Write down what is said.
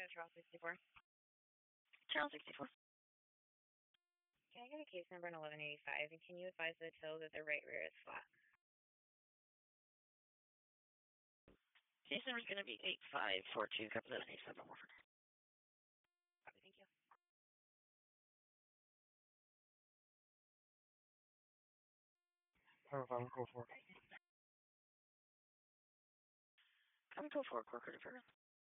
Charles 64. Charles 64. Can I get a case number in 1185, and can you advise the tow that the right rear is flat? Case number is going to be 8542, couple of 87 Warford. Okay, thank you. I'm go for it. I'm go for it, Corker Deferred.